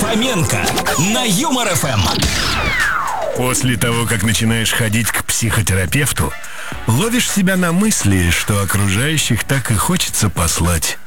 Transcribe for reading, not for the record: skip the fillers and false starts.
Фоменко на Юмор ФМ. После того, как начинаешь ходить к психотерапевту, ловишь себя на мысли, что окружающих так и хочется послать